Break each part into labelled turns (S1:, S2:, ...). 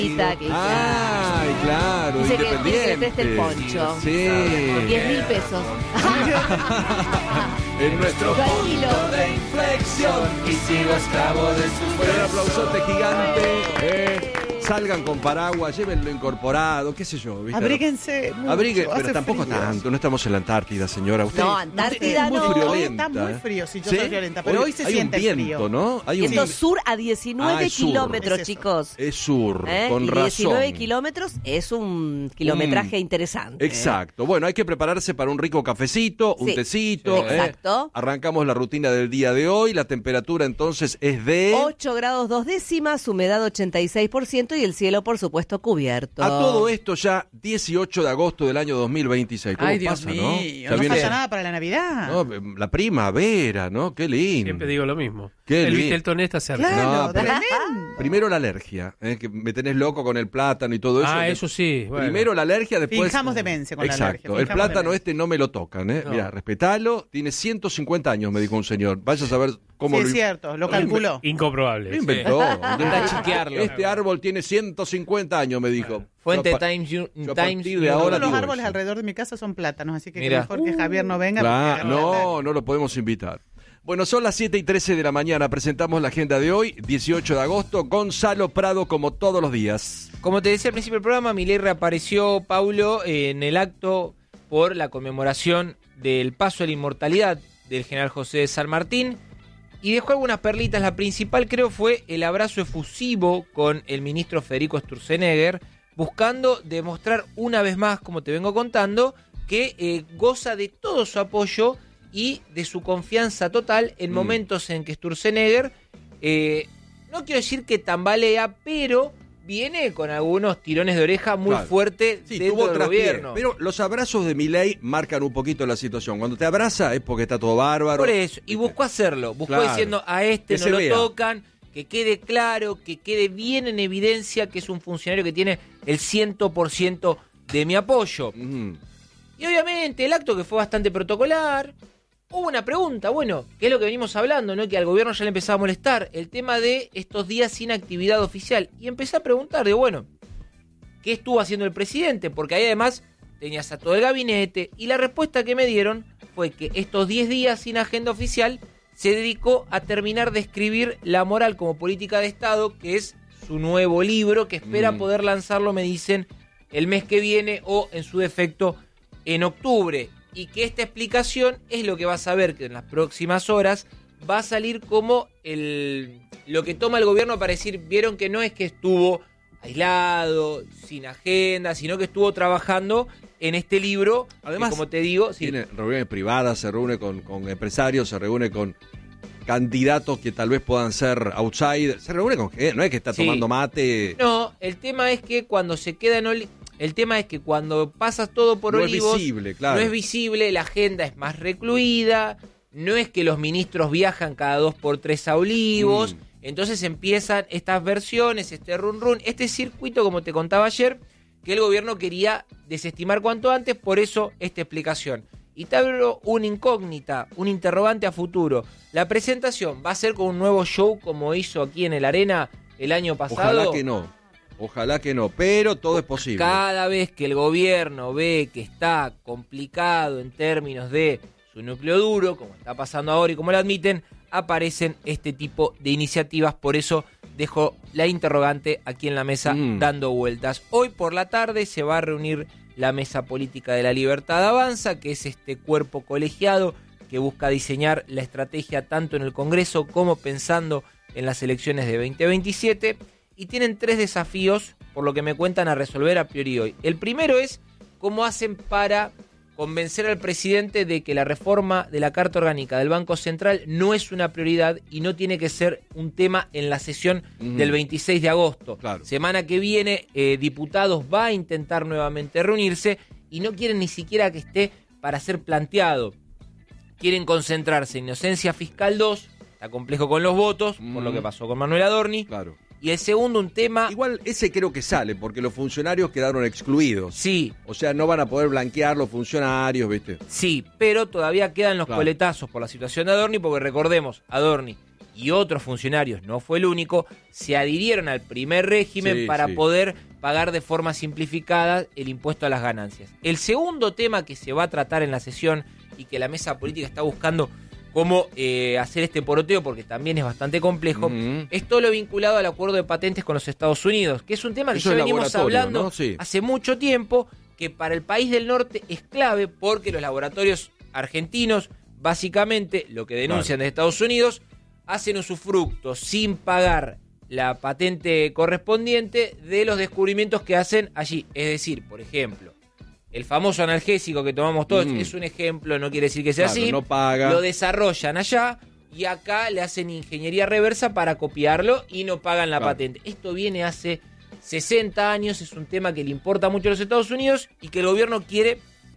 S1: Ay, claro,
S2: dice que
S1: independiente.
S2: le preste el poncho.
S1: Sí.
S2: 10.000 pesos.
S1: En nuestro punto de inflexión y sigo esclavo de sus besos. Un aplausote gigante. Salgan con paraguas, llévenlo incorporado, qué sé yo, ¿viste?
S3: Abríguense mucho,
S1: pero tampoco
S3: frío.
S1: tanto, no estamos en la Antártida, señora. Usted
S2: No, Antártida
S1: es muy
S2: no.
S1: friolenta.
S3: Hoy está muy frío, sí, yo
S1: ¿Sí?
S3: soy friolenta, pero hoy se siente
S1: hay un
S3: el
S1: viento,
S3: frío.
S1: ¿no? Hay un
S2: Viento sur a 19
S1: es sur.
S2: kilómetros,
S3: Es eso.
S2: chicos.
S1: Es sur, con
S2: y
S1: razón.
S2: 19 kilómetros es un kilometraje interesante.
S1: Exacto. Bueno, hay que prepararse para un rico cafecito, un
S2: Sí.
S1: tecito.
S2: Sí. Exacto.
S1: Arrancamos la rutina del día de hoy. La temperatura entonces es de...
S2: 8 grados 2 décimas, humedad 86% y el cielo, por supuesto, cubierto.
S1: A todo esto ya 18 de agosto del año 2026. ¿Cómo
S3: Ay, Dios
S1: pasa,
S3: mío,
S1: no?
S3: no
S1: Ya
S3: falla
S1: viene-
S3: nada para la Navidad.
S1: No, la primavera, ¿no? Qué lindo.
S4: Siempre digo lo mismo.
S1: Qué
S4: El
S1: lindo.
S4: Vitelton está cerca.
S3: Claro,
S1: No, pero-
S3: tremendo.
S1: Primero la alergia, que me tenés loco con el plátano y todo eso.
S4: Eso sí. Bueno.
S1: Primero la alergia, después...
S3: Finjamos demencia con la
S1: Exacto.
S3: alergia.
S1: El
S3: finjamos
S1: plátano
S3: demencia.
S1: no me lo tocan,
S4: No.
S1: Mira, respetalo. Tiene 150 años, me dijo un señor. Vaya a saber cómo
S3: Sí,
S1: lo...
S3: es cierto, lo calculó.
S4: Incomprobable.
S1: Lo inventó.
S5: Anda a chequearlo.
S1: Este árbol tiene 150 años, me dijo.
S5: Fuente
S1: Yo a pa-
S5: Times
S1: yo a
S5: Times
S1: partir de
S5: New
S1: ahora
S3: Todos los
S1: digo
S3: árboles
S1: eso.
S3: alrededor de mi casa son plátanos, así que
S5: Mira.
S3: mejor que Javier no venga.
S1: Claro,
S3: porque agarra la-
S1: no lo podemos invitar. Bueno, son las 7:13 de la mañana. Presentamos la agenda de hoy, 18 de agosto. Gonzalo Prado, como todos los días.
S5: Como te decía al principio del programa, Milei reapareció, Paulo, en el acto por la conmemoración del paso a la inmortalidad del general José de San Martín y dejó algunas perlitas. La principal, creo, fue el abrazo efusivo con el ministro Federico Sturzenegger, buscando demostrar una vez más, como te vengo contando, que goza de todo su apoyo y de su confianza total en momentos en que Sturzenegger, no quiero decir que tambalea, pero viene con algunos tirones de oreja muy
S1: Claro.
S5: fuertes
S1: Sí,
S5: dentro
S1: tuvo
S5: del
S1: traspié,
S5: gobierno.
S1: pero los abrazos de Milei marcan un poquito la situación. Cuando te abraza es porque está todo bárbaro.
S5: Por eso, y buscó hacerlo, buscó
S1: Claro.
S5: diciendo a este
S1: Que
S5: no
S1: se
S5: lo
S1: vea.
S5: tocan, que quede claro, que quede bien en evidencia que es un funcionario que tiene el 100% de mi apoyo.
S1: Mm.
S5: Y obviamente el acto, que fue bastante protocolar, hubo una pregunta, bueno, que es lo que venimos hablando, ¿no? Que al gobierno ya le empezaba a molestar, el tema de estos días sin actividad oficial. Y empecé a preguntar, de bueno, ¿qué estuvo haciendo el presidente? Porque ahí además tenías a todo el gabinete, y la respuesta que me dieron fue que estos 10 días sin agenda oficial se dedicó a terminar de escribir La moral como política de Estado, que es su nuevo libro, que espera poder lanzarlo, me dicen, el mes que viene o, en su defecto, en octubre. Y que esta explicación es lo que vas a ver que en las próximas horas va a salir como lo que toma el gobierno para decir, vieron que no es que estuvo aislado, sin agenda, sino que estuvo trabajando en este libro.
S1: Además,
S5: que, como te digo, sí,
S1: Tiene reuniones privadas, se reúne con empresarios, se reúne con candidatos que tal vez puedan ser outsiders. Se reúne con gente, no es que está
S5: Sí.
S1: tomando mate.
S5: no, el tema es que cuando se queda en el tema es que cuando pasas todo por
S1: No es
S5: Olivos,
S1: visible, claro.
S5: no es visible, la agenda es más recluida, no es que los ministros viajan cada 2 por 3 a Olivos, entonces empiezan estas versiones, este run, este circuito, como te contaba ayer, que el gobierno quería desestimar cuanto antes, por eso esta explicación. Y te abro una incógnita, un interrogante a futuro. La presentación va a ser con un nuevo show como hizo aquí en el Arena el año pasado.
S1: Ojalá que no, pero todo es posible.
S5: Cada vez que el gobierno ve que está complicado en términos de su núcleo duro, como está pasando ahora y como lo admiten, aparecen este tipo de iniciativas. Por eso dejo la interrogante aquí en la mesa dando vueltas. Hoy por la tarde se va a reunir la Mesa Política de la Libertad Avanza, que es este cuerpo colegiado que busca diseñar la estrategia tanto en el Congreso como pensando en las elecciones de 2027. Y tienen 3 desafíos, por lo que me cuentan, a resolver a priori hoy. El primero es cómo hacen para convencer al presidente de que la reforma de la Carta Orgánica del Banco Central no es una prioridad y no tiene que ser un tema en la sesión del 26 de agosto.
S1: Claro.
S5: Semana que viene, Diputados va a intentar nuevamente reunirse y no quieren ni siquiera que esté para ser planteado. Quieren concentrarse en inocencia fiscal 2, está complejo con los votos, por lo que pasó con Manuel Adorni.
S1: Claro.
S5: Y el segundo, un tema...
S1: Igual ese creo que sale, porque los funcionarios quedaron excluidos.
S5: Sí,
S1: O sea, no van a poder blanquear los funcionarios, ¿viste?
S5: sí, pero todavía quedan los
S1: Claro.
S5: coletazos por la situación de Adorni, porque recordemos, Adorni y otros funcionarios, no fue el único, se adhirieron al primer régimen para
S1: sí.
S5: poder pagar de forma simplificada el impuesto a las ganancias. El segundo tema que se va a tratar en la sesión y que la mesa política está buscando cómo hacer este poroteo, porque también es bastante complejo, es todo lo vinculado al acuerdo de patentes con los Estados Unidos, que es un tema que
S1: Eso
S5: ya
S1: es
S5: venimos
S1: laboratorio,
S5: hablando,
S1: ¿no? Sí.
S5: hace mucho tiempo, que para el país del norte es clave porque los laboratorios argentinos, básicamente, lo que denuncian de Estados Unidos, hacen usufructo sin pagar la patente correspondiente de los descubrimientos que hacen allí. Es decir, por ejemplo, el famoso analgésico que tomamos todos es un ejemplo, no quiere decir que sea
S1: Claro,
S5: así.
S1: no paga.
S5: Lo desarrollan allá y acá le hacen ingeniería reversa para copiarlo y no pagan la patente. Esto viene hace 60 años, es un tema que le importa mucho a los Estados Unidos y que el gobierno quiere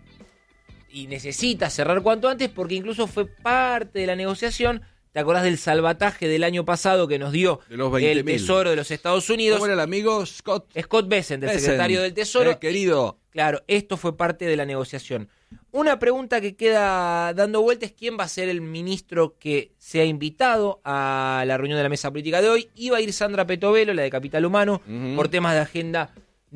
S5: y necesita cerrar cuanto antes porque incluso fue parte de la negociación. ¿Te acordás del salvataje del año pasado que nos dio
S1: De los
S5: el
S1: 20.000.
S5: Tesoro de los Estados Unidos?
S1: ¿Cómo era el amigo Scott?
S5: Scott Bessent, el
S1: Bessent,
S5: secretario del Tesoro.
S1: querido.
S5: Claro, esto fue parte de la negociación. Una pregunta que queda dando vuelta es quién va a ser el ministro que sea invitado a la reunión de la mesa política de hoy. Iba a ir Sandra Petovelo, la de Capital Humano, por temas de agenda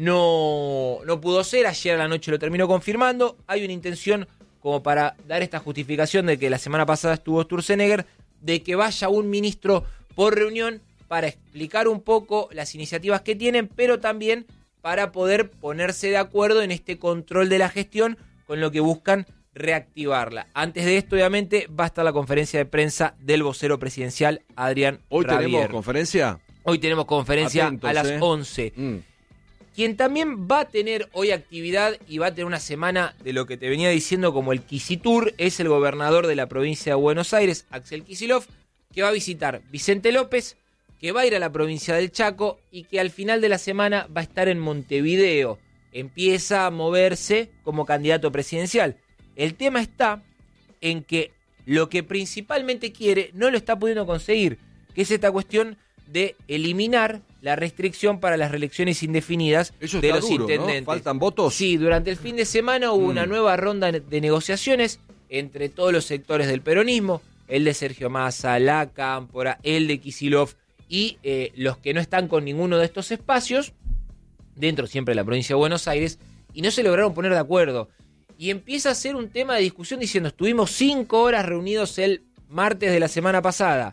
S5: no pudo ser. Ayer a la noche lo terminó confirmando. Hay una intención como para dar esta justificación de que la semana pasada estuvo Sturzenegger, de que vaya un ministro por reunión para explicar un poco las iniciativas que tienen, pero también para poder ponerse de acuerdo en este control de la gestión con lo que buscan reactivarla. Antes de esto, obviamente, va a estar la conferencia de prensa del vocero presidencial, Adrián
S1: ¿Hoy
S5: Rabier.
S1: tenemos conferencia?
S5: Hoy tenemos conferencia
S1: Atentos,
S5: a las 11. Quien también va a tener hoy actividad y va a tener una semana de lo que te venía diciendo como el Quisitour es el gobernador de la provincia de Buenos Aires, Axel Kicillof, que va a visitar Vicente López, que va a ir a la provincia del Chaco y que al final de la semana va a estar en Montevideo. Empieza a moverse como candidato presidencial. El tema está en que lo que principalmente quiere no lo está pudiendo conseguir, que es esta cuestión de eliminar la restricción para las reelecciones indefinidas
S1: Eso
S5: de
S1: está
S5: los
S1: duro, ¿no?
S5: intendentes.
S1: ¿Faltan votos?
S5: Sí, durante el fin de semana hubo una nueva ronda de negociaciones entre todos los sectores del peronismo, el de Sergio Massa, la Cámpora, el de Kicillof y los que no están con ninguno de estos espacios, dentro siempre de la provincia de Buenos Aires, y no se lograron poner de acuerdo. Y empieza a ser un tema de discusión diciendo, estuvimos 5 horas reunidos el martes de la semana pasada,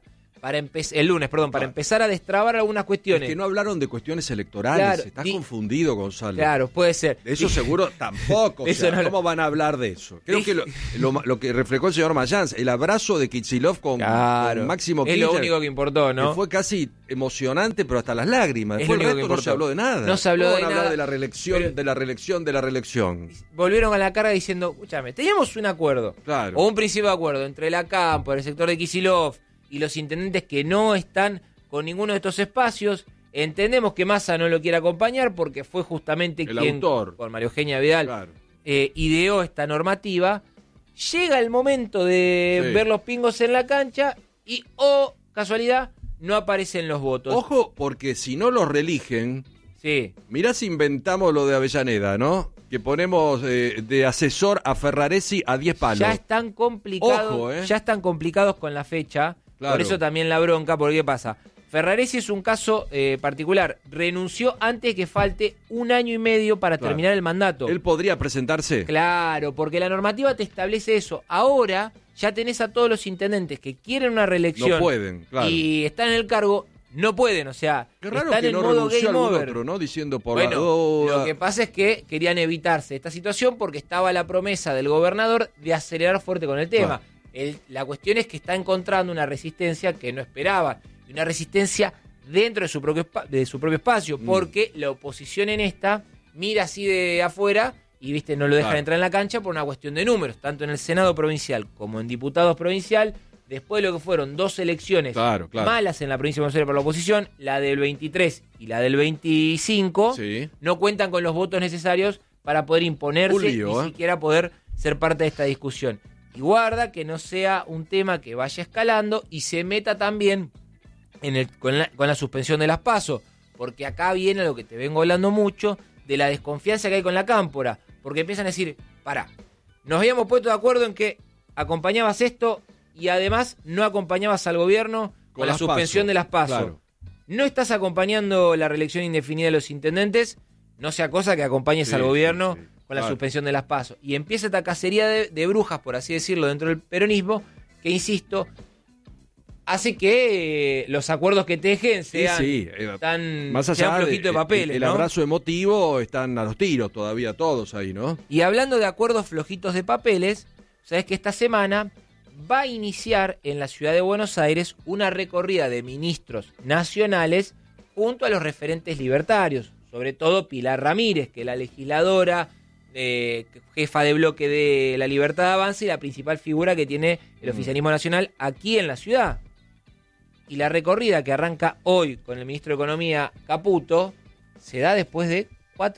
S5: el lunes, para empezar a destrabar algunas cuestiones.
S1: Es que no hablaron de cuestiones electorales.
S5: Claro,
S1: Estás confundido, Gonzalo.
S5: Claro, puede ser.
S1: De eso seguro tampoco. O
S5: Eso
S1: sea,
S5: no
S1: ¿cómo van a hablar de eso? Creo que lo que reflejó el señor Mayans, el abrazo de Kicillof con Máximo
S5: es
S1: Kirchner,
S5: lo único que importó, ¿no?
S1: que fue casi emocionante, pero hasta las lágrimas.
S5: Es
S1: Después
S5: lo
S1: el
S5: único que
S1: resto no
S5: importó.
S1: se habló de nada.
S5: No se habló
S1: ¿Cómo
S5: de
S1: van a
S5: nada,
S1: hablar de la reelección,
S5: pero-
S1: de la reelección, de la reelección?
S5: Volvieron a la carga diciendo, escúchame, teníamos un acuerdo,
S1: Claro.
S5: o un principio de acuerdo entre la Cámpora, el sector de Kicillof y los intendentes que no están con ninguno de estos espacios. Entendemos que Massa no lo quiere acompañar porque fue justamente
S1: El
S5: quien,
S1: autor.
S5: con María Eugenia Vidal,
S1: Claro.
S5: ideó esta normativa. Llega el momento de
S1: Sí.
S5: ver los pingos en la cancha y, casualidad, no aparecen los votos.
S1: Ojo, porque si no los reeligen,
S5: Sí.
S1: mirá si inventamos lo de Avellaneda, ¿no? Que ponemos de asesor a Ferraresi a 10 palos.
S5: Ya están complicados,
S1: Ojo,
S5: ya están complicados con la fecha.
S1: Claro.
S5: Por eso también la bronca, porque ¿qué pasa? Ferraresi es un caso particular. Renunció antes de que falte 1 año y medio para
S1: Claro.
S5: terminar el mandato.
S1: ¿Él podría presentarse?
S5: Claro, porque la normativa te establece eso. Ahora ya tenés a todos los intendentes que quieren una reelección
S1: No pueden, claro.
S5: y están en el cargo, no pueden, o sea,
S1: Qué raro
S5: están
S1: que
S5: en
S1: no
S5: modo
S1: renunció
S5: game
S1: algún
S5: over.
S1: otro, ¿no? Diciendo por la
S5: Bueno,
S1: duda.
S5: lo que pasa es que querían evitarse esta situación porque estaba la promesa del gobernador de acelerar fuerte con el tema.
S1: Claro.
S5: La cuestión es que está encontrando una resistencia que no esperaban, y una resistencia dentro de su propio espacio, porque la oposición en esta mira así de afuera y viste no lo dejan
S1: Claro.
S5: entrar en la cancha por una cuestión de números, tanto en el Senado provincial como en diputados provincial. Después de lo que fueron 2 elecciones
S1: Claro.
S5: malas en la provincia de Buenos Aires para la oposición, la del 23 y la del 25,
S1: Sí.
S5: no cuentan con los votos necesarios para poder imponerse
S1: Un lío,
S5: ni siquiera poder ser parte de esta discusión. Y guarda que no sea un tema que vaya escalando y se meta también con la suspensión de las PASO, porque acá viene lo que te vengo hablando mucho de la desconfianza que hay con la Cámpora, porque empiezan a decir, pará, nos habíamos puesto de acuerdo en que acompañabas esto y además no acompañabas al gobierno con la
S1: las
S5: suspensión
S1: PASO,
S5: de las PASO,
S1: claro.
S5: no estás acompañando la reelección indefinida de los intendentes, no sea cosa que acompañes
S1: Sí,
S5: al gobierno
S1: sí, sí.
S5: con la
S1: Claro.
S5: suspensión de las PASO. Y empieza esta cacería de brujas, por así decirlo, dentro del peronismo, que, insisto, hace que los acuerdos que tejen sean
S1: Sí,
S5: tan
S1: más
S5: sean
S1: allá
S5: flojitos de papeles,
S1: el
S5: ¿no?
S1: abrazo emotivo, están a los tiros todavía todos ahí, ¿no?
S5: Y hablando de acuerdos flojitos de papeles, sabes que esta semana va a iniciar en la ciudad de Buenos Aires una recorrida de ministros nacionales junto a los referentes libertarios, sobre todo Pilar Ramírez, que es la legisladora, jefa de bloque de La Libertad Avanza y la principal figura que tiene el oficialismo nacional aquí en la ciudad. Y la recorrida, que arranca hoy con el ministro de Economía Caputo, se da después de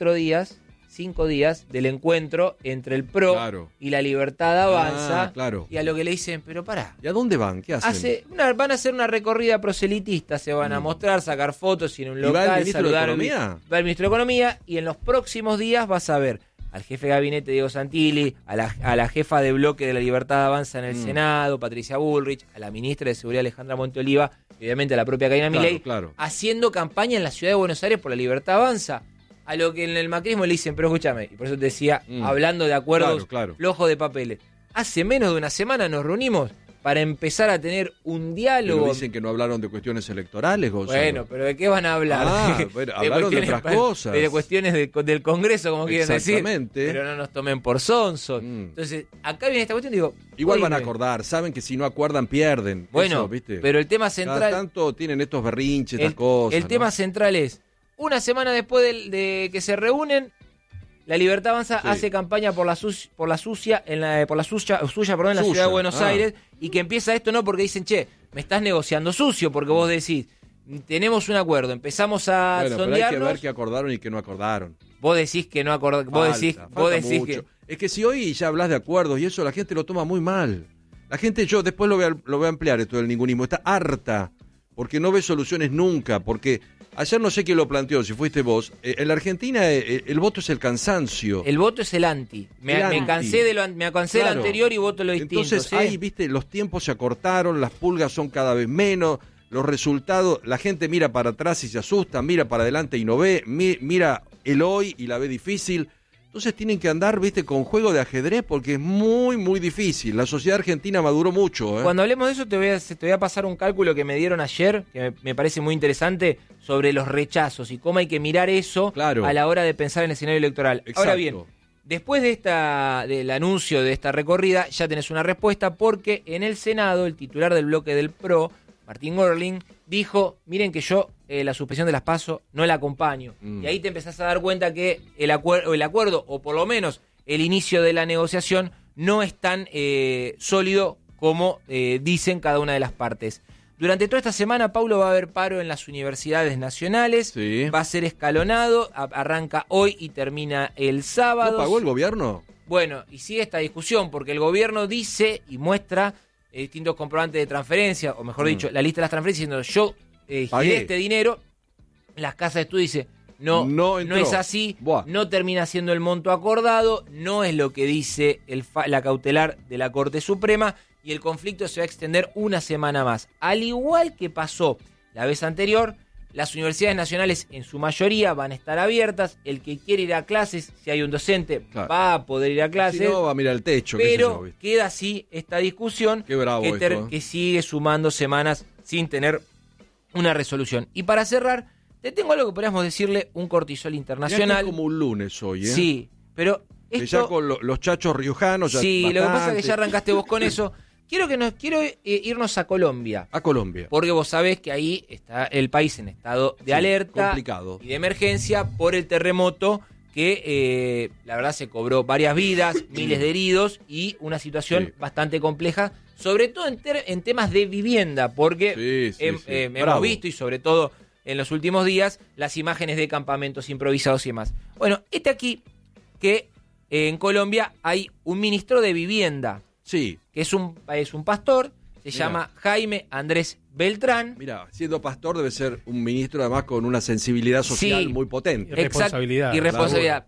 S5: 5 días del encuentro entre el PRO
S1: Claro.
S5: y La Libertad Avanza.
S1: Ah, claro.
S5: Y a lo que le dicen, pero pará,
S1: ¿Y a dónde van? ¿Qué hacen?
S5: van a hacer una recorrida proselitista, se van a mostrar, sacar fotos y en un
S1: ¿Y va
S5: local,
S1: el ministro de
S5: saludar
S1: Economía?
S5: va el ministro de Economía, y en los próximos días vas a ver al jefe de gabinete Diego Santilli, a la jefa de bloque de La Libertad Avanza en el Senado, Patricia Bullrich, a la ministra de Seguridad Alejandra Monteoliva, y obviamente a la propia Karina Milei,
S1: Claro.
S5: haciendo campaña en la ciudad de Buenos Aires por La Libertad Avanza. A lo que en el macrismo le dicen, pero escúchame, y por eso te decía, hablando de acuerdos
S1: Claro.
S5: flojos de papeles, hace menos de una semana nos reunimos para empezar a tener un
S1: Pero
S5: diálogo.
S1: dicen que no hablaron de cuestiones electorales, Gonzalo.
S5: Bueno, pero ¿de qué van a hablar?
S1: Bueno, hablaron de
S5: cuestiones
S1: otras cosas.
S5: De cuestiones del Congreso, como quieren decir.
S1: Exactamente.
S5: Pero no nos tomen por sonsos. Entonces, acá viene esta cuestión, digo...
S1: Igual
S5: oye,
S1: van a acordar, saben que si no acuerdan pierden.
S5: Bueno,
S1: Eso, ¿viste?
S5: pero el tema
S1: Cada
S5: central...
S1: tanto tienen estos berrinches, estas cosas.
S5: El
S1: ¿no?
S5: tema central es, una semana después de que se reúnen, La Libertad Avanza
S1: Sí.
S5: hace campaña por la suya en la ciudad de
S1: Suya,
S5: Buenos Aires, y que empieza esto no porque dicen, che, me estás negociando sucio, porque vos decís, tenemos un acuerdo, empezamos a
S1: Bueno, pero hay
S5: sondearnos,
S1: que ver qué acordaron y qué no acordaron.
S5: vos decís que no acordaron, vos decís
S1: Falta
S5: que...
S1: mucho. Es que si hoy ya hablas de acuerdos y eso, la gente lo toma muy mal. La gente, yo después lo voy a ampliar esto del ningunismo, está harta, porque no ve soluciones nunca, porque ayer no sé quién lo planteó, si fuiste vos, en la Argentina el voto es el cansancio.
S5: El voto es el anti. Me
S1: anti.
S5: cansé de lo
S1: Claro.
S5: anterior y voto lo distinto.
S1: Entonces
S5: ¿sí?
S1: ahí, viste, los tiempos se acortaron, las pulgas son cada vez menos, los resultados, la gente mira para atrás y se asusta, mira para adelante y no ve, mira el hoy y la ve difícil. Entonces tienen que andar, viste, con juego de ajedrez porque es muy, muy difícil. La sociedad argentina maduró mucho.
S5: Cuando hablemos de eso te voy a pasar un cálculo que me dieron ayer, que me parece muy interesante, sobre los rechazos y cómo hay que mirar eso
S1: Claro.
S5: a la hora de pensar en el escenario electoral.
S1: Exacto.
S5: Ahora bien, después del anuncio de esta recorrida, ya tenés una respuesta, porque en el Senado el titular del bloque del PRO, Martín Gorling, dijo, miren que yo la suspensión de las PASO no la acompaño. Y ahí te empezás a dar cuenta que el acuerdo, o por lo menos el inicio de la negociación, no es tan sólido como dicen cada una de las partes. Durante toda esta semana, Paulo, va a haber paro en las universidades nacionales,
S1: Sí.
S5: va a ser escalonado, arranca hoy y termina el sábado.
S1: ¿No pagó el gobierno?
S5: Bueno, y sigue esta discusión, porque el gobierno dice y muestra distintos comprobantes de transferencia, o mejor dicho, la lista de las transferencias, diciendo yo
S1: Pagué.
S5: giré este dinero. Las casas de estudio dice, no
S1: entró.
S5: es así,
S1: Buah.
S5: no termina siendo el monto acordado, no es lo que dice la cautelar de la Corte Suprema, y el conflicto se va a extender una semana más. Al igual que pasó la vez anterior, las universidades nacionales en su mayoría van a estar abiertas. El que quiere ir a clases, si hay un docente,
S1: Claro.
S5: va a poder ir a clases.
S1: Si no, va a mirar el techo. qué sé
S5: Pero
S1: yo, ¿viste?
S5: queda así esta discusión
S1: Qué bravo esto,
S5: que sigue sumando semanas sin tener una resolución. Y para cerrar, te tengo algo que podríamos decirle un cortisol
S1: Mirá que
S5: internacional.
S1: es como un lunes hoy, ¿eh?
S5: Sí, pero
S1: Que
S5: esto...
S1: ya con los chachos riojanos ya
S5: sí, lo que pasa es que
S1: bastante.
S5: ya arrancaste vos con eso. Quiero irnos a Colombia.
S1: A Colombia.
S5: Porque vos sabés que ahí está el país en estado de alerta
S1: complicado.
S5: y de emergencia por el terremoto que la verdad se cobró varias vidas, miles de heridos y una situación
S1: Sí.
S5: bastante compleja, sobre todo en temas de vivienda, porque
S1: Sí, sí.
S5: hemos
S1: Bravo.
S5: visto, y sobre todo en los últimos días, las imágenes de campamentos improvisados y demás. Bueno, aquí que en Colombia hay un ministro de vivienda,
S1: Sí.
S5: que es un pastor, se
S1: Mirá.
S5: llama Jaime Andrés Beltrán.
S1: Mira, siendo pastor debe ser un ministro además con una sensibilidad social
S5: Sí.
S1: muy potente.
S4: Y responsabilidad.
S5: Y responsabilidad.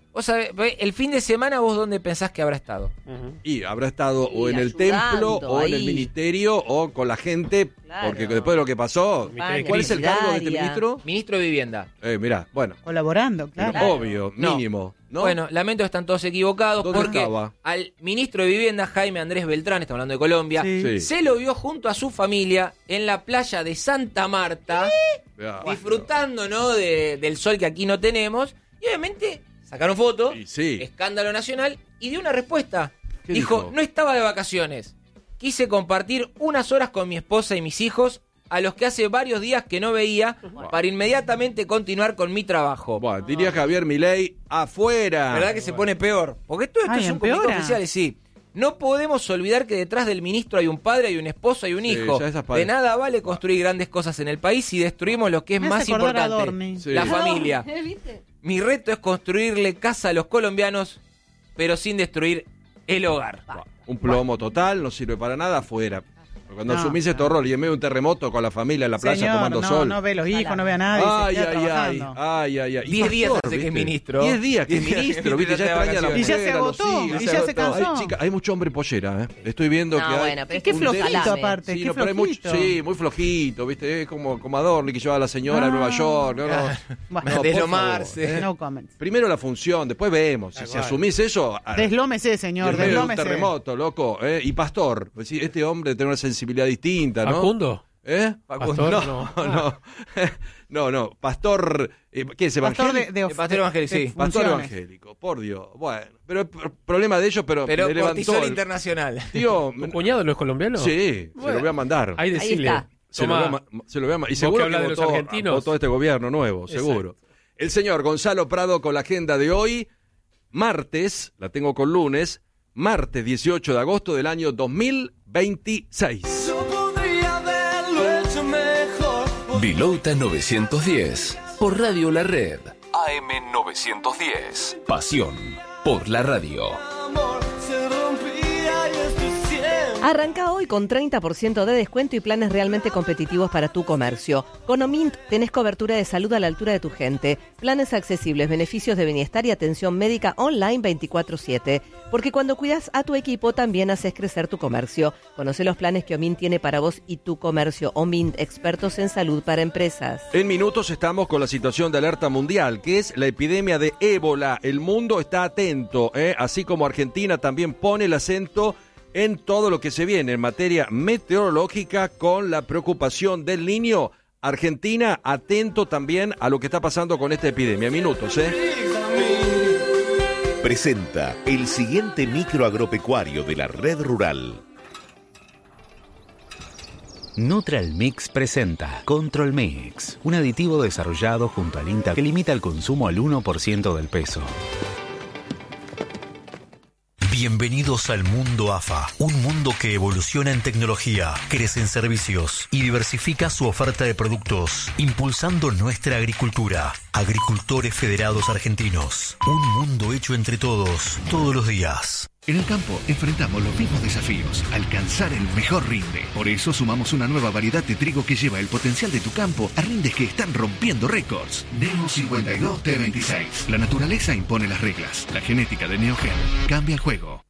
S5: Vos sabés, el fin de semana, ¿vos dónde pensás que habrá estado?
S1: Y habrá estado
S2: Sí,
S1: o en el
S2: ayudando
S1: templo, o en el
S2: ahí.
S1: ministerio, o con la gente,
S2: Claro.
S1: porque después de lo que pasó,
S2: España,
S1: ¿cuál es el cargo de este
S2: solidaria.
S1: ministro?
S5: Ministro de Vivienda.
S1: Mirá, bueno,
S3: Colaborando,
S1: pero
S3: claro.
S1: obvio,
S5: No.
S1: mínimo, ¿no?
S5: Bueno, lamento que están todos equivocados
S1: ¿Dónde
S5: porque
S1: estaba?
S5: al ministro de Vivienda, Jaime Andrés Beltrán, estamos hablando de Colombia,
S3: Sí.
S1: Sí.
S5: se lo vio junto a su familia en la playa de Santa Marta,
S1: Mirá,
S5: disfrutando, ¿no? del sol que aquí no tenemos, y obviamente sacaron foto,
S1: Y sí.
S5: escándalo nacional, y dio una respuesta.
S1: ¿Qué
S5: Dijo,
S1: dijo?
S5: no estaba de vacaciones, quise compartir unas horas con mi esposa y mis hijos, a los que hace varios días que no veía, para inmediatamente continuar con mi trabajo.
S1: Bueno, diría Javier Milei, afuera.
S5: ¿Verdad que se pone peor? Porque todo esto
S3: Ay,
S5: es un comunicado
S3: empeora.
S5: oficial, sí. No podemos olvidar que detrás del ministro hay un padre, hay un esposo, hay un
S1: Sí,
S5: hijo.
S1: ya esas
S5: De
S1: padres.
S5: nada vale construir grandes cosas en el país si destruimos lo que es
S3: Me
S5: más
S3: hace acordar a
S5: importante,
S3: Adorni.
S1: Sí.
S5: la familia.
S2: ¿Viste?
S5: Mi reto es construirle casa a los colombianos, pero sin destruir el hogar.
S1: Un plomo total, no sirve para nada, afuera. Cuando
S3: No,
S1: asumís
S3: no.
S1: este rol y en medio de un terremoto con la familia en la playa
S3: Señor,
S1: tomando
S3: no,
S1: sol.
S3: no ve los hijos, no ve a nadie.
S1: Ay,
S3: se queda
S1: ay, ay,
S3: trabajando.
S1: ay. Y
S5: 10 días
S1: pastor,
S5: hace que es
S1: ¿viste?
S5: ministro.
S1: 10 días que es
S5: 10 días
S1: ministro,
S5: que
S1: viste, ya
S5: está de
S1: extraña a la
S5: vacaciones.
S3: Y ya
S1: mujer,
S3: se
S1: a los
S3: agotó,
S1: hijos,
S3: y ya se cansó.
S1: Ay, chica, hay mucho hombre pollera, ¿eh? Estoy viendo
S2: No,
S1: que hay...
S2: bueno, pero
S3: Qué
S2: es un
S3: flojito
S2: salame.
S3: aparte,
S1: Sí,
S3: qué
S1: no, pero hay mucho,
S3: flojito.
S1: sí, muy flojito, ¿viste? Es como Adorni que lleva a la señora a Nueva York. No, no.
S3: Bueno,
S1: No, por
S5: Deslomarse.
S1: favor, ¿eh?
S3: no comments.
S1: Primero la función, después vemos. Si asumís eso...
S3: Deslómese, señor,
S1: en medio de un
S3: deslómese.
S1: terremoto, loco. Y Pastor, es decir, este hombre tiene una sensibilidad distinta, ¿no?
S4: ¿Facundo?
S1: Pastor, no. Pastor, ¿qué es
S3: Pastor
S1: evangélico?
S5: Pastor evangélico, sí.
S1: Pastor
S3: funciones.
S1: evangélico, por Dios. Bueno, pero el problema de ellos, pero
S5: Pero
S1: me levantó
S5: cortisol
S1: el-
S5: internacional.
S1: Tío,
S4: ¿Tu cuñado no es colombiano?
S1: sí, se lo voy a mandar.
S4: Ahí decile.
S2: está.
S1: Se lo voy a ma- se lo voy a ma- y
S4: Vos
S1: seguro
S4: que
S1: que
S4: hablas de los
S1: votó,
S4: argentinos.
S1: votó este gobierno nuevo, seguro. El señor Gonzalo Prado con la agenda de hoy, martes, la tengo con lunes, martes 18 de agosto del año 2026.
S6: Vilota 910 por Radio La Red. AM 910. Pasión por la radio.
S2: Arranca hoy con 30% de descuento y planes realmente competitivos para tu comercio. Con Omint tenés cobertura de salud a la altura de tu gente, planes accesibles, beneficios de bienestar y atención médica online 24/7. Porque cuando cuidas a tu equipo también haces crecer tu comercio. Conoce los planes que Omint tiene para vos y tu comercio. Omint, expertos en salud para empresas.
S1: En minutos estamos con la situación de alerta mundial, que es la epidemia de ébola. El mundo está atento, así como Argentina también pone el acento en todo lo que se viene en materia meteorológica con la preocupación del Niño. Argentina atento también a lo que está pasando con esta epidemia. Minutos,
S7: Presenta el siguiente micro agropecuario de la red rural.
S8: Neutral Mix presenta Control Mix, un aditivo desarrollado junto al INTA que limita el consumo al 1% del peso.
S9: Bienvenidos al mundo AFA, un mundo que evoluciona en tecnología, crece en servicios y diversifica su oferta de productos, impulsando nuestra agricultura. Agricultores Federados Argentinos, un mundo hecho entre todos, todos los días.
S10: En el campo enfrentamos los mismos desafíos, alcanzar el mejor rinde. Por eso sumamos una nueva variedad de trigo que lleva el potencial de tu campo a rindes que están rompiendo récords. Neo 52 T26. La naturaleza impone las reglas. La genética de Neogen cambia el juego.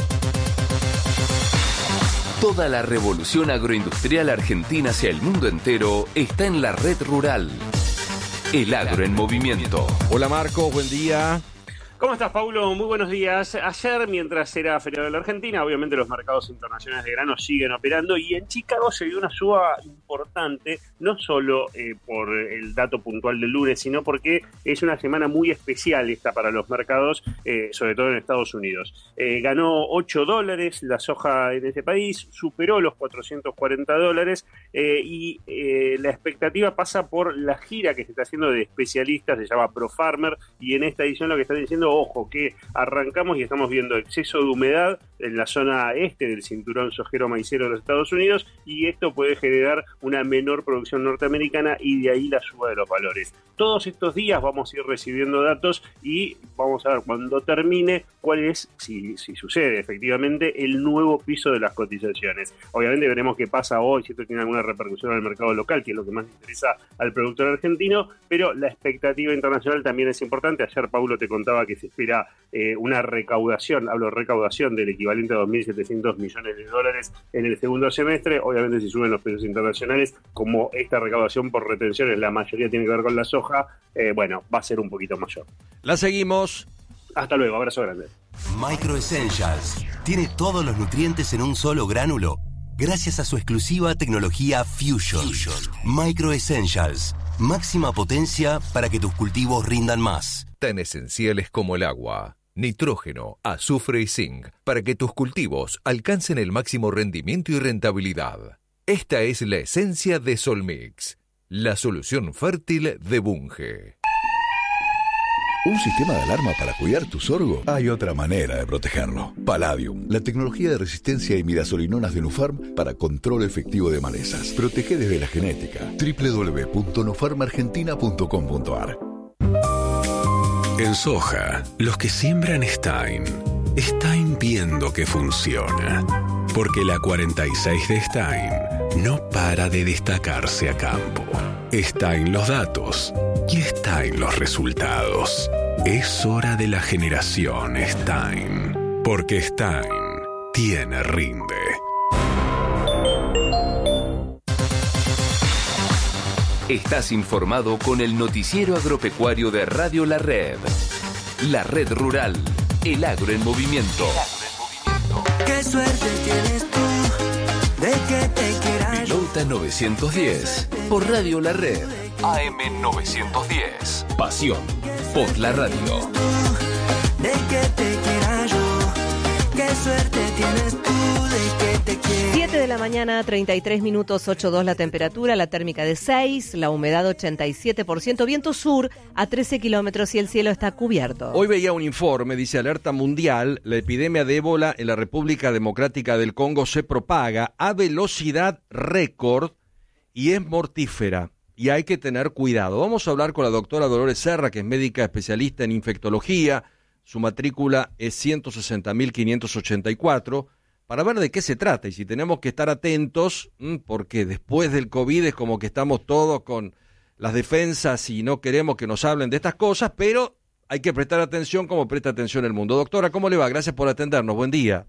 S6: Toda la revolución agroindustrial argentina hacia el mundo entero está en la red rural. El agro en movimiento.
S1: Hola Marcos, buen día.
S11: ¿Cómo estás, Paulo? Muy buenos días. Ayer, mientras era feriado de la Argentina, obviamente los mercados internacionales de granos siguen operando y en Chicago se dio una suba importante, no solo por el dato puntual del lunes, sino porque es una semana muy especial esta para los mercados, sobre todo en Estados Unidos. Ganó $8 la soja en ese país, superó los $440 y la expectativa pasa por la gira que se está haciendo de especialistas, se llama ProFarmer, y en esta edición lo que están diciendo, ojo, que arrancamos y estamos viendo exceso de humedad en la zona este del cinturón sojero maicero de los Estados Unidos y esto puede generar una menor producción norteamericana y de ahí la suba de los valores. Todos estos días vamos a ir recibiendo datos y vamos a ver cuando termine cuál es, si sucede efectivamente, el nuevo piso de las cotizaciones. Obviamente veremos qué pasa hoy, si esto tiene alguna repercusión en el mercado local, que es lo que más interesa al productor argentino, pero la expectativa internacional también es importante. Ayer Paulo te contaba que que se espera una recaudación, hablo de recaudación del equivalente a 2.700 millones de dólares en el segundo semestre. Obviamente si suben los precios internacionales, como esta recaudación por retenciones, la mayoría tiene que ver con la soja, bueno, va a ser un poquito mayor.
S1: La seguimos.
S11: Hasta luego, abrazo grande.
S12: Micro Essentials tiene todos los nutrientes en un solo gránulo gracias a su exclusiva tecnología Fusion. Micro Essentials, máxima potencia para que tus cultivos rindan más.
S13: Tan esenciales como el agua, nitrógeno, azufre y zinc para que tus cultivos alcancen el máximo rendimiento y rentabilidad. Esta es la esencia de Solmix, la solución fértil de Bunge.
S14: ¿Un sistema de alarma para cuidar tu sorgo? Hay otra manera de protegerlo. Palladium, la tecnología de resistencia a imidazolinonas de Nufarm para control efectivo de malezas. Protege desde la genética. www.nufarmargentina.com.ar.
S9: En soja, los que siembran Stein viendo que funciona. Porque la 46 de Stein no para de destacarse a campo. Stein los datos y Stein los resultados. Es hora de la generación Stein. Porque Stein tiene rinde.
S6: Estás informado con el noticiero agropecuario de Radio La Red. La Red Rural, el agro en movimiento.
S15: Qué suerte tienes tú de que te quiera yo.
S6: Pilota 910 por Radio La Red. AM 910. Pasión por la radio.
S15: De que te quiera yo. Qué suerte tienes tú de que te quiera.
S2: 7 de la mañana, 33 minutos, 8.2 la temperatura, la térmica de 6, la humedad 87%, viento sur a 13 kilómetros y el cielo está cubierto.
S1: Hoy veía un informe, dice alerta mundial, la epidemia de ébola en la República Democrática del Congo se propaga a velocidad récord y es mortífera y hay que tener cuidado. Vamos a hablar con la doctora Dolores Serra, que es médica especialista en infectología, su matrícula es 160.584, para ver de qué se trata y si tenemos que estar atentos, porque después del COVID es como que estamos todos con las defensas y no queremos que nos hablen de estas cosas, pero hay que prestar atención como presta atención el mundo. Doctora, ¿cómo le va? Gracias por atendernos. Buen día.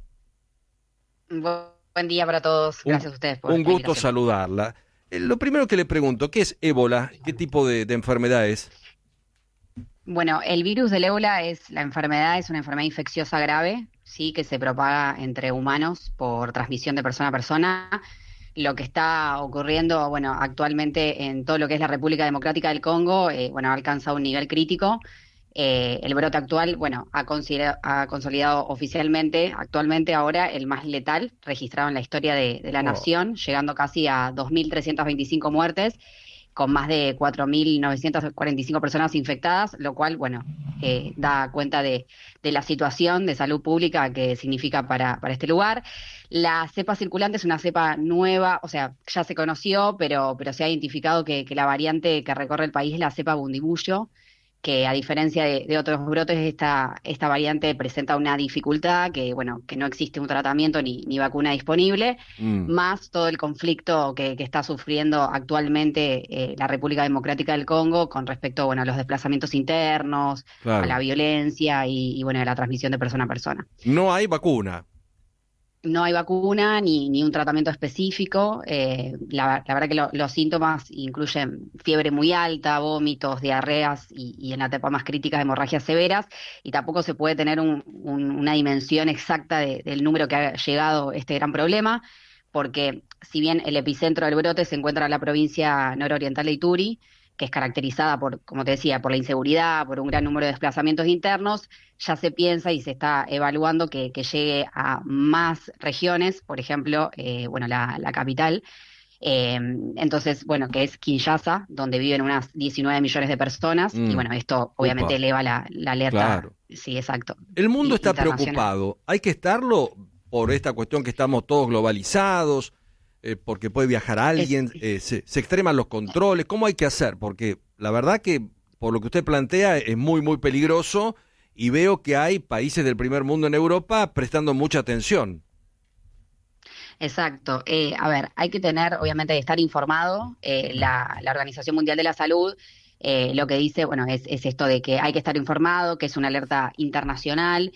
S16: Buen día para todos. Gracias a ustedes por
S1: un gusto saludarla. Lo primero que le pregunto, ¿qué es ébola? ¿Qué tipo de enfermedad es?
S16: Bueno, el virus del ébola la enfermedad es una enfermedad infecciosa grave, sí, que se propaga entre humanos por transmisión de persona a persona. Lo que está ocurriendo, bueno, actualmente en todo lo que es la República Democrática del Congo, ha alcanzado un nivel crítico. El brote actual, bueno, ha consolidado oficialmente, actualmente ahora, el más letal registrado en la historia de la nación, llegando casi a 2.325 muertes, con más de 4.945 personas infectadas, lo cual, bueno, da cuenta de la situación de salud pública que significa para este lugar. La cepa circulante es una cepa nueva, o sea, ya se conoció, pero se ha identificado que la variante que recorre el país es la cepa Bundibugyo, que a diferencia de otros brotes, esta variante presenta una dificultad, que no existe un tratamiento ni vacuna disponible, más todo el conflicto que está sufriendo actualmente la República Democrática del Congo con respecto, a los desplazamientos internos, claro, a la violencia y a la transmisión de persona a persona.
S1: No hay vacuna.
S16: No hay vacuna ni un tratamiento específico. La verdad que los síntomas incluyen fiebre muy alta, vómitos, diarreas y en la etapa más crítica hemorragias severas, y tampoco se puede tener una dimensión exacta del número que ha llegado este gran problema, porque si bien el epicentro del brote se encuentra en la provincia nororiental de Ituri, que es caracterizada por, como te decía, por la inseguridad, por un gran número de desplazamientos internos, ya se piensa y se está evaluando que llegue a más regiones, por ejemplo, la capital, entonces, que es Kinshasa, donde viven unas 19 millones de personas, y esto obviamente eleva la alerta. Claro. Sí, exacto.
S1: El mundo está preocupado. ¿Hay que estarlo por esta cuestión que estamos todos globalizados? Porque puede viajar alguien, se extreman los controles. ¿Cómo hay que hacer? Porque la verdad que por lo que usted plantea es muy, muy peligroso, y veo que hay países del primer mundo en Europa prestando mucha atención.
S16: Exacto. Hay que tener, obviamente, estar informado. La Organización Mundial de la Salud lo que dice, bueno, es esto de que hay que estar informado, que es una alerta internacional.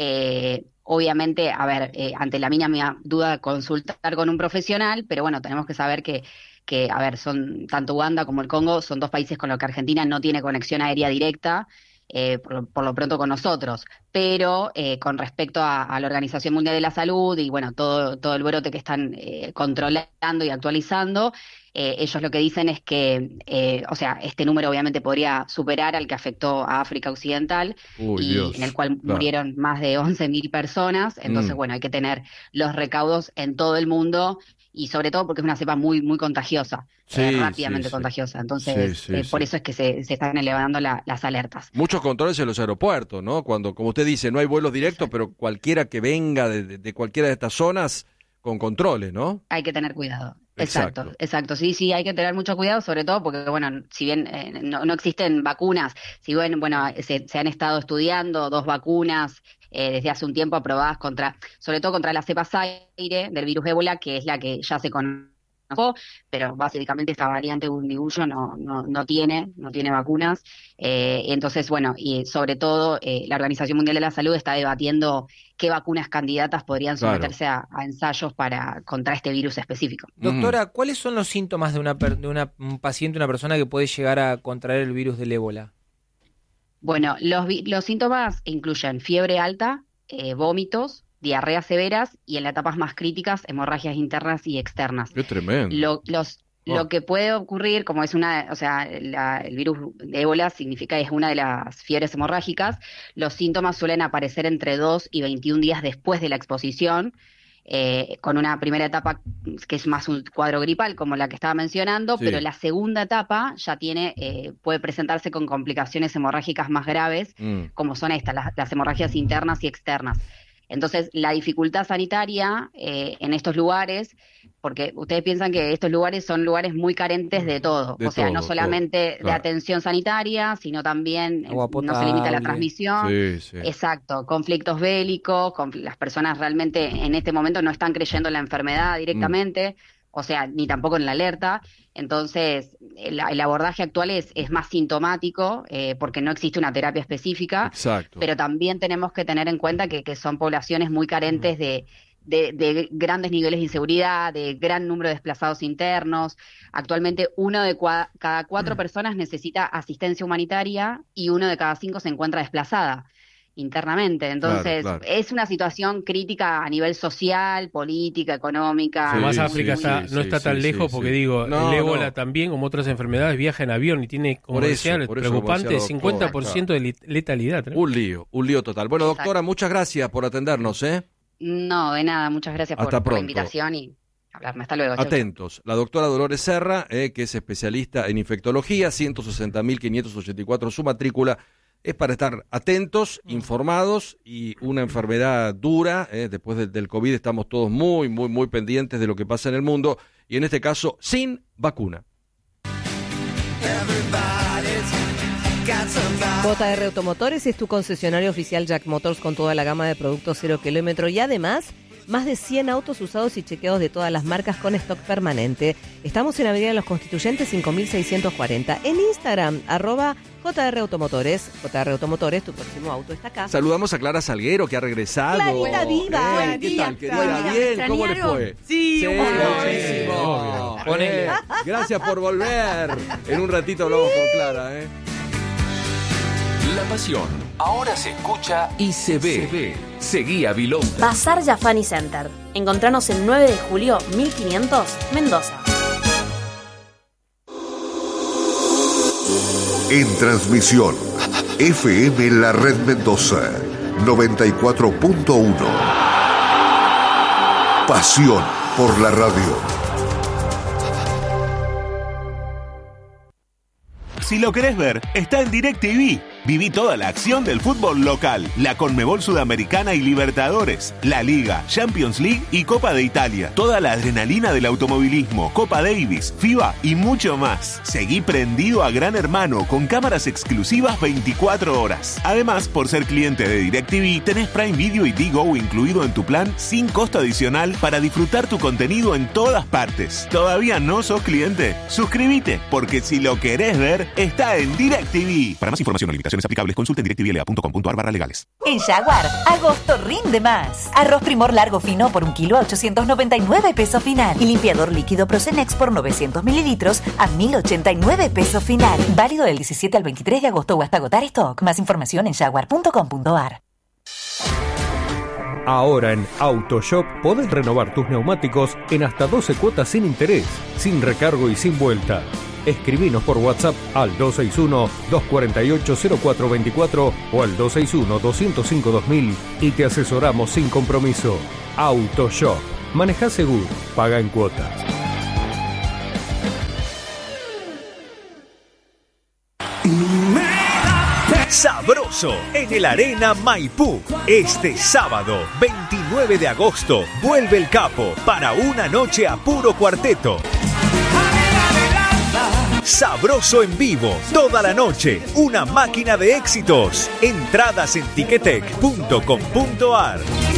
S16: Obviamente, a ver, ante la mínima duda, consultar con un profesional, pero bueno, tenemos que saber que a ver, son tanto Uganda como el Congo, son 2 países con los que Argentina no tiene conexión aérea directa, por lo pronto con nosotros, pero con respecto a la Organización Mundial de la Salud y bueno, todo el brote que están controlando y actualizando, ellos lo que dicen es que, o sea, este número obviamente podría superar al que afectó a África Occidental, en el cual murieron más de 11.000 personas, entonces bueno, hay que tener los recaudos en todo el mundo, y sobre todo porque es una cepa muy, muy contagiosa, rápidamente contagiosa. Entonces, por eso es que se están elevando las alertas.
S1: Muchos controles en los aeropuertos, ¿no? Cuando, como usted dice, no hay vuelos directos, pero cualquiera que venga de cualquiera de estas zonas, con controles, ¿no?
S16: Hay que tener cuidado. Exacto. Sí, hay que tener mucho cuidado, sobre todo porque, bueno, si bien no existen vacunas, si bien, bueno, se han estado estudiando 2 vacunas desde hace un tiempo aprobadas sobre todo contra las cepas aire del virus ébola, que es la que ya se conoce, pero básicamente esta variante Bundibugyo no tiene vacunas. Entonces, bueno, y sobre todo la Organización Mundial de la Salud está debatiendo qué vacunas candidatas podrían someterse a ensayos contra este virus específico.
S5: Doctora, ¿cuáles son los síntomas de un paciente, una persona que puede llegar a contraer el virus del ébola?
S16: Bueno, los síntomas incluyen fiebre alta, vómitos, diarreas severas y en las etapas más críticas, hemorragias internas y externas.
S1: ¡Qué tremendo!
S16: Lo que puede ocurrir, como es el virus de ébola significa es una de las fiebres hemorrágicas, los síntomas suelen aparecer entre 2 y 21 días después de la exposición, con una primera etapa que es más un cuadro gripal, como la que estaba mencionando, pero la segunda etapa ya puede presentarse con complicaciones hemorrágicas más graves, como son las hemorragias internas y externas. Entonces, la dificultad sanitaria en estos lugares, porque ustedes piensan que estos lugares son lugares muy carentes de todo, no solamente de atención sanitaria, sino también no se limita a la transmisión, exacto, conflictos bélicos, las personas realmente en este momento no están creyendo en la enfermedad directamente, ni tampoco en la alerta. Entonces, el abordaje actual es más sintomático porque no existe una terapia específica.
S1: Exacto.
S16: Pero también tenemos que tener en cuenta que son poblaciones muy carentes de grandes niveles de inseguridad, de gran número de desplazados internos. Actualmente 1 de cada 4 personas necesita asistencia humanitaria y 1 de cada 5 se encuentra desplazada internamente. Entonces, es una situación crítica a nivel social, política, económica.
S4: Además, África no está tan lejos porque el ébola también, como otras enfermedades, viaja en avión y tiene, como decía, preocupante, 50% de letalidad.
S1: Un lío total. Bueno, doctora, muchas gracias por atendernos,
S16: No, de nada, muchas gracias por la invitación y hablarme. Hasta luego.
S1: Atentos. La doctora Dolores Serra, que es especialista en infectología, 160.584 su matrícula. Es para estar atentos, informados, y una enfermedad dura. Después del COVID estamos todos muy, muy, muy pendientes de lo que pasa en el mundo, y en este caso sin vacuna.
S2: JR Automotores es tu concesionario oficial Jack Motors con toda la gama de productos 0 kilómetro y además más de 100 autos usados y chequeados de todas las marcas con stock permanente. Estamos en Avenida de los Constituyentes 5640. En Instagram, @JR Automotores. JR Automotores, tu próximo auto está acá.
S1: Saludamos a Clara Salguero, que ha regresado.
S2: Clarita viva.
S1: Buen día, ¿qué tal? Bien, ¿cómo le fue?
S3: Sí,
S1: muchísimo. Gracias por volver. En un ratito hablamos con Clara,
S6: La pasión ahora se escucha y se ve. Seguí a Vilonta.
S17: Bazar Jafani Center. Encontranos el 9 de julio 1500, Mendoza.
S7: En transmisión, FM La Red Mendoza, 94.1. Pasión por la radio.
S18: Si lo querés ver, está en DirecTV. Viví toda la acción del fútbol local, la Conmebol Sudamericana y Libertadores, la Liga, Champions League y Copa de Italia. Toda la adrenalina del automovilismo, Copa Davis, FIBA y mucho más. Seguí prendido a Gran Hermano con cámaras exclusivas 24 horas. Además, por ser cliente de DirecTV, tenés Prime Video y Tigo incluido en tu plan sin costo adicional para disfrutar tu contenido en todas partes. ¿Todavía no sos cliente? Suscríbete, porque si lo querés ver, está en DirecTV. Para más información o limitaciones aplicables, consulten directvla.com.ar/legales.
S19: En Jaguar, agosto rinde más. Arroz Primor largo fino por 1 kilo a 899 pesos final. Y limpiador líquido Procenex por 900 mililitros a 1089 pesos final. Válido del 17 al 23 de agosto o hasta agotar stock. Más información en jaguar.com.ar.
S20: Ahora en AutoShop podés renovar tus neumáticos en hasta 12 cuotas sin interés, sin recargo y sin vuelta. Escribinos por WhatsApp al 261-248-0424 o al 261-205-2000 y te asesoramos sin compromiso. AutoShop. Manejá seguro. Paga en cuotas.
S21: Sabroso en el Arena Maipú. Este sábado, 29 de agosto, vuelve el Capo para una noche a puro cuarteto. Sabroso en vivo, toda la noche, una máquina de éxitos. Entradas en ticketek.com.ar.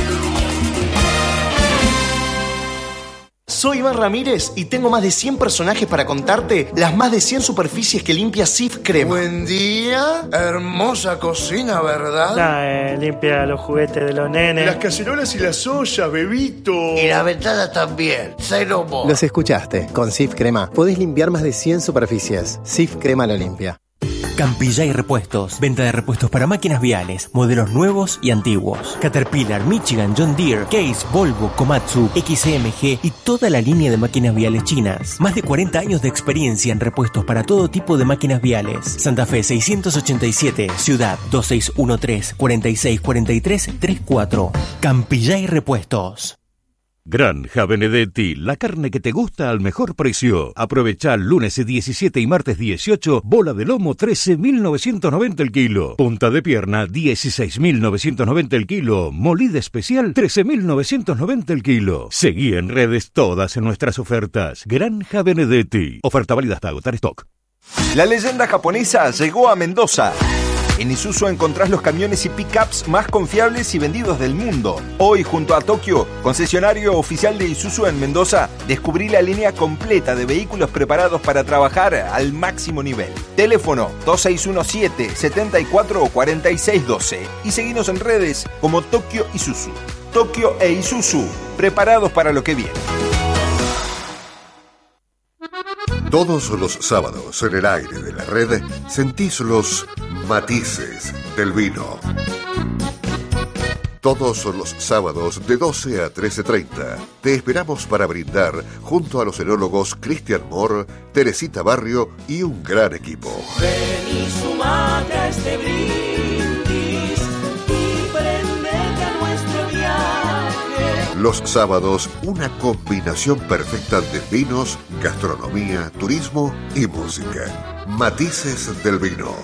S22: Soy Iván Ramírez y tengo más de 100 personajes para contarte las más de 100 superficies que limpia Cif Crema.
S23: Buen día, hermosa cocina, ¿verdad?
S24: Limpia los juguetes de los nenes.
S23: Las cacerolas y las ollas, bebito.
S22: Y la ventana también, cero mo.
S25: Los escuchaste, con Cif Crema podés limpiar más de 100 superficies. Cif Crema lo limpia.
S26: Campillay Repuestos. Venta de repuestos para máquinas viales, modelos nuevos y antiguos. Caterpillar, Michigan, John Deere, Case, Volvo, Komatsu, XMG y toda la línea de máquinas viales chinas. Más de 40 años de experiencia en repuestos para todo tipo de máquinas viales. Santa Fe 687, Ciudad 2613-4643-34. Campillay Repuestos.
S27: Granja Benedetti, la carne que te gusta al mejor precio. Aprovecha lunes 17 y martes 18, bola de lomo 13.990 el kilo. Punta de pierna 16.990 el kilo. Molida especial 13.990 el kilo. Seguí en redes todas nuestras ofertas. Granja Benedetti. Oferta válida hasta agotar stock.
S28: La leyenda japonesa llegó a Mendoza. En Isuzu encontrás los camiones y pickups más confiables y vendidos del mundo. Hoy, junto a Tokio, concesionario oficial de Isuzu en Mendoza, descubrí la línea completa de vehículos preparados para trabajar al máximo nivel. Teléfono 2617-744612 y seguinos en redes como Tokio Isuzu. Tokio e Isuzu, preparados para lo que viene.
S29: Todos los sábados en el aire de la red sentís los matices del vino. Todos los sábados de 12 a 13:30 te esperamos para brindar junto a los enólogos Cristian Moore, Teresita Barrio y un gran equipo.
S15: Ven y sumate a este brindis y prendete a nuestro viaje.
S29: Los sábados, una combinación perfecta de vinos, gastronomía, turismo y música. Matices del vino.